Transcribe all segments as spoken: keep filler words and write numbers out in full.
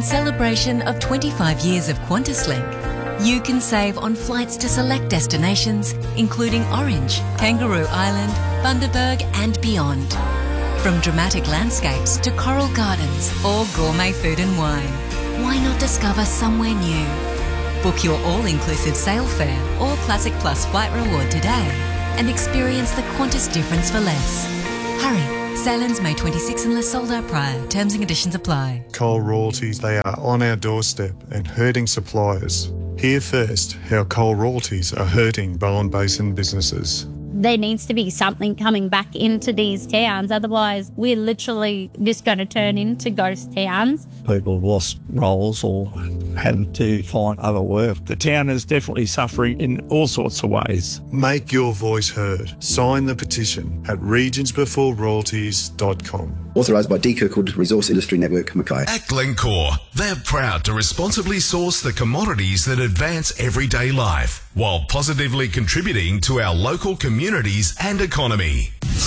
In celebration of twenty-five years of QantasLink, you can save on flights to select destinations, including Orange, Kangaroo Island, Bundaberg and beyond. From dramatic landscapes to coral gardens or gourmet food and wine, why not discover somewhere new? Book your all-inclusive sail fare or Classic Plus flight reward today and experience the Qantas difference for less. Hurry! Sail-ins May twenty-sixth unless sold out prior. Terms and conditions apply. Coal royalties, they are on our doorstep and hurting suppliers. Hear first how coal royalties are hurting Bowen Basin businesses. There needs to be something coming back into these towns. Otherwise, we're literally just going to turn into ghost towns. People have lost roles or had to find other work. The town is definitely suffering in all sorts of ways. Make your voice heard. Sign the petition at regions before royalties dot com. Authorised by D. Kirkwood Resource Industry Network, Mackay. At Glencore, they're proud to responsibly source the commodities that advance everyday life while positively contributing to our local communities and economy.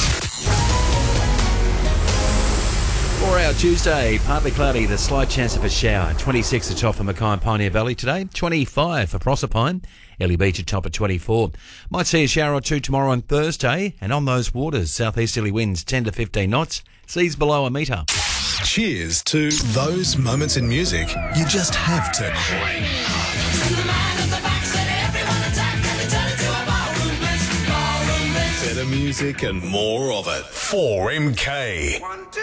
For our Tuesday, partly cloudy, the slight chance of a shower. twenty-six at top for Mackay and Pioneer Valley today. twenty-five for Proserpine. Ellie Beach at top at twenty-four. Might see a shower or two tomorrow on Thursday. And on those waters, southeasterly winds ten to fifteen knots. Seas below a metre. Cheers to those moments in music you just have to crave. Better music and more of it. four M K.